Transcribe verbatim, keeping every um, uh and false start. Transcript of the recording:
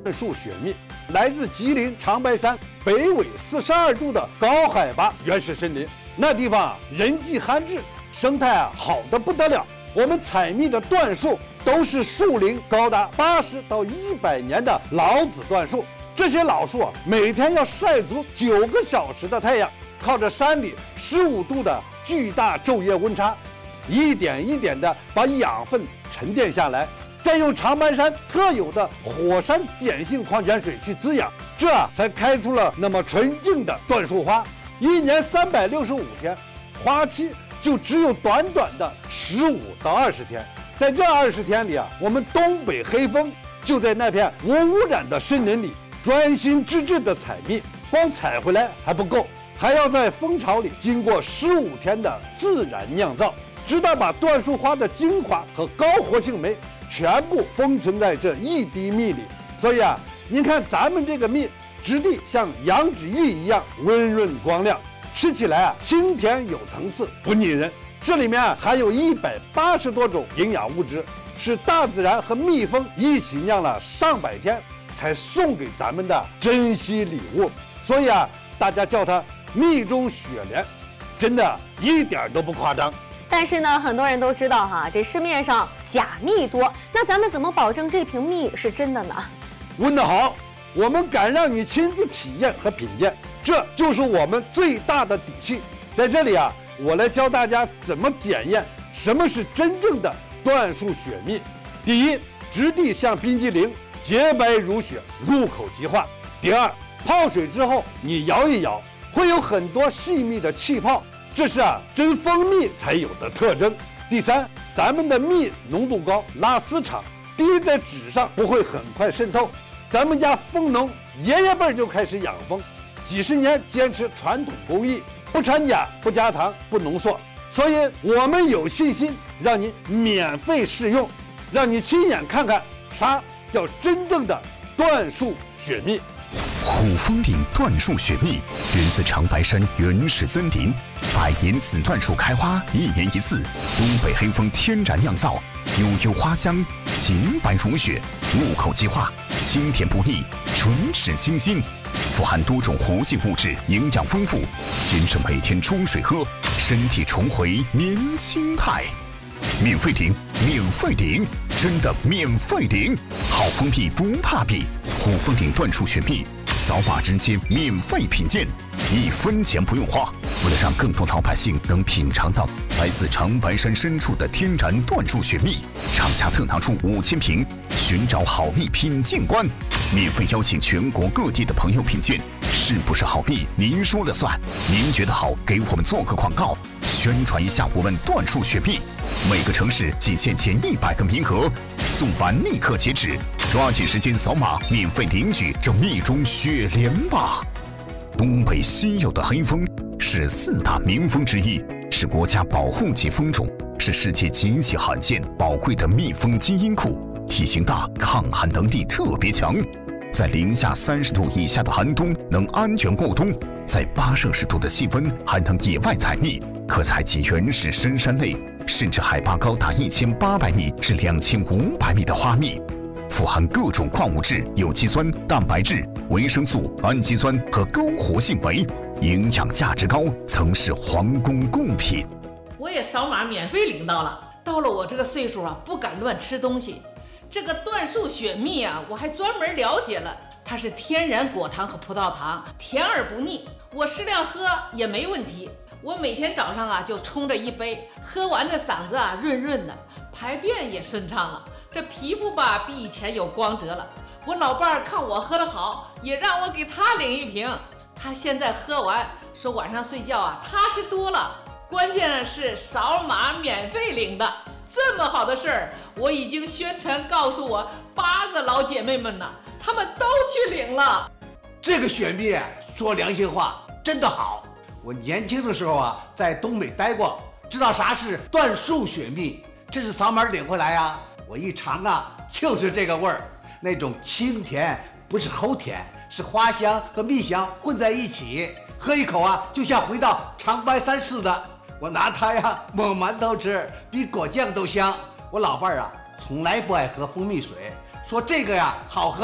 树雪蜜，来自吉林长白山北纬四十二度的高海拔原始森林。那地方啊，人迹罕至，生态啊好得不得了。我们采蜜的椴树都是树龄高达八十到一百年的老子椴树。这些老树啊，每天要晒足九个小时的太阳，靠着山里十五度的巨大昼夜温差，一点一点的把养分沉淀下来，再用长白山特有的火山碱性矿泉水去滋养，这才开出了那么纯净的椴树花。一年三百六十五天，花期就只有短短的十五到二十天。在这二十天里啊，我们东北黑蜂就在那片无污染的森林里专心致志地采蜜，光采回来还不够，还要在蜂巢里经过十五天的自然酿造，直到把椴树花的精华和高活性酶全部封存在这一滴蜜里。所以啊，您看咱们这个蜜质地像羊脂玉一样温润光亮，吃起来啊清甜有层次，不腻人。这里面含有一百八十多种营养物质，是大自然和蜜蜂一起酿了上百天才送给咱们的珍稀礼物。所以啊，大家叫它蜜中雪莲，真的一点都不夸张。 但是呢，很多人都知道哈，这市面上假蜜多，那咱们怎么保证这瓶蜜是真的呢？ 问得好，我们敢让你亲自体验和品鉴，这就是我们最大的底气。在这里啊，我来教大家怎么检验什么是真正的椴树雪蜜。第一，质地像冰激凌，洁白如雪，入口即化。第二，泡水之后你摇一摇，会有很多细密的气泡，这是啊真蜂蜜才有的特征。第三，咱们的蜜浓度高，拉丝长，滴在纸上不会很快渗透。咱们家蜂农爷爷辈就开始养蜂，几十年坚持传统工艺，不掺假，不加糖，不浓缩，所以我们有信心让你免费试用，让你亲眼看看啥叫真正的椴树雪蜜。 虎峰岭椴树雪蜜源自长白山原始森林，百年紫椴树开花一年一次，东北黑蜂天然酿造，悠悠花香，洁白如雪，入口即化，清甜不腻，唇齿清新，富含多种活性物质，营养丰富。先生每天冲水喝，身体重回年轻态。免费领，免费领，真的免费领！好蜂蜜不怕比，虎峰岭椴树雪蜜，扫码直接免费品鉴，一分钱不用花。为了让更多老百姓能品尝到来自长白山深处的天然椴树雪蜜，厂家特拿出五千瓶寻找好蜜品鉴官，免费邀请全国各地的朋友品鉴，是不是好蜜您说了算？您觉得好，给我们做个广告，宣传一下我们椴树雪蜜。每个城市仅限前一百个名额，送完立刻截止，抓紧时间扫码免费领取这蜜中雪莲吧！东北稀有的黑蜂是四大名蜂之一，是国家保护级蜂种，是世界极其罕见宝贵的蜜蜂基因库，体型大，抗寒能力特别强，在零下三十度以下的寒冬能安全过冬，在八摄氏度的气温还能野外采蜜，可采集原始深山类甚至海拔高达一千八百米至两千五百米的花蜜，富含各种矿物质、有机酸、蛋白质、维生素、氨基酸和高活性酶，营养价值高，曾是皇宫贡品。 我也扫码免费领到了。到了我这个岁数啊，不敢乱吃东西。这个椴树雪蜜啊，我还专门了解了，它是天然果糖和葡萄糖，甜而不腻，我适量喝也没问题。我每天早上啊就冲着一杯，喝完这嗓子啊润润的，排便也顺畅了，这皮肤吧比以前有光泽了。我老伴儿看我喝得好，也让我给他领一瓶。他现在喝完说晚上睡觉啊踏实多了，关键是扫码免费领的。这么好的事儿，我已经宣传告诉我八个老姐妹们呢，她们都去领了。 这个雪蜜说良心话真的好，我年轻的时候啊在东北待过，知道啥是椴树雪蜜，这是扫码领回来啊，我一尝啊就是这个味儿，那种清甜，不是齁甜，是花香和蜜香混在一起，喝一口啊就像回到长白山似的。我拿它呀抹馒头吃，比果酱都香。我老伴儿啊从来不爱喝蜂蜜水，说这个呀好喝。